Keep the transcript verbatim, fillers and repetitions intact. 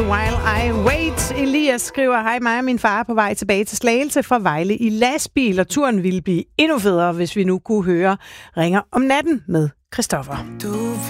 while I wait. Elias skriver, hej mig og min far på vej tilbage til Slagelse fra Vejle i lastbil, og turen ville blive endnu federe, hvis vi nu kunne høre Ringer om natten med Christoffer. Du